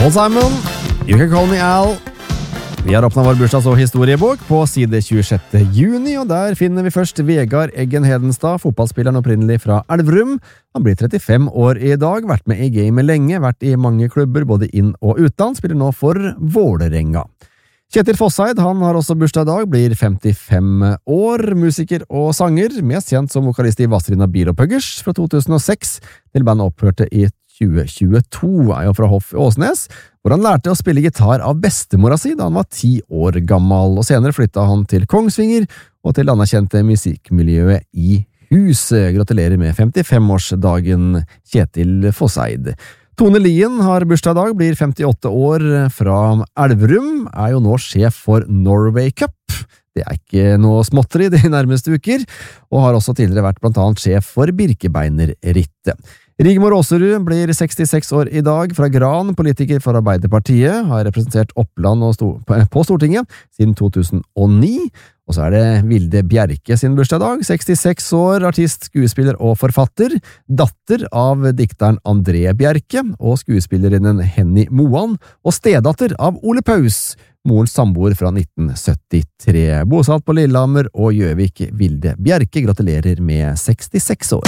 Paul Simon, You Can Call Me Al. Vi har åpnet vår bursdags- og historiebok på side 26. juni, og der finner vi først Vegard Eggen Hedenstad, fotballspilleren opprinnelig fra Elverum. Han blir 35 år i dag, vært med i gamet lenge, vært i mange klubber, både inn- og utland, spiller nå for Vålerenga. Kjetil Fosseid, han har også bursdag i dag, blir 55 år, musiker og sanger, mest kjent som vokalist i Vazelina Bier og Puggers fra 2006, til bandet opphørte i 2022, er jo fra Hoff i Åsnes, hvor han lærte å spille gitar av bestemora si da han var 10 år gammel, og senere flyttet han til Kongsvinger og til anerkjente musikkmiljøet i Huset. Gratulerer med 55-årsdagen, Kjetil Fosseid. Tone Lien har bursdag i dag, blir 58 år, fra Elverum, er jo nå sjef for Norway Cup. Det er ikke noe småtteri de nærmeste uker, og har også tidligere vært blant annet sjef for Birkebeinerrittet. Rigmor Aasrud blir 66 år i dag, fra Gran, politiker for Arbeiderpartiet, har representert Oppland på Stortinget siden 2009, og så er det Vilde Bjerke sin bursdag i dag, 66 år, artist, skuespiller og forfatter, datter av dikteren André Bjerke og skuespillerinnen Henny Moan, og stedatter av Ole Paus, morens samboer fra 1973, bosatt på Lillehammer og Gjøvik. Vilde Bjerke gratulerer med 66 år.